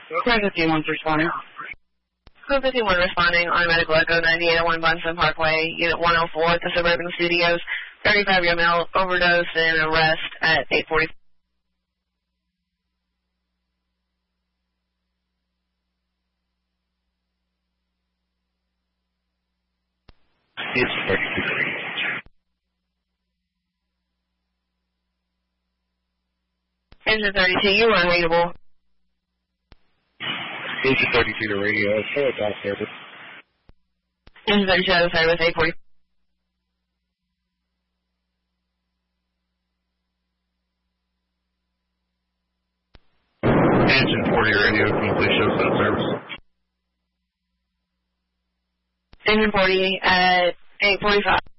Code 51's responding. Code 51 responding, automatic Echo 9801 Bunsen Parkway, Unit 104 at the Suburban Studios. 35-year-old male overdose and arrest at 8:40. It's 32. Engine 32, you are unreadable. Engine 32 to radio, show it off service. Engine 32 out of service, 8:40. Engine 40 radio, can you please show us that service? Engine 40 at 8:45.